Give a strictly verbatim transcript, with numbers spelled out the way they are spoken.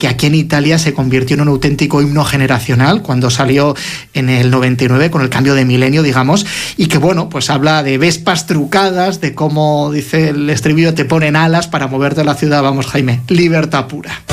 que aquí en Italia se convirtió en un auténtico himno generacional cuando salió en el noventa y nueve con el cambio de milenio, digamos, y que bueno, pues habla de vespas trucadas, de cómo, dice el estribillo, te ponen alas para moverte a la ciudad. Vamos, Jaime, libertad pura.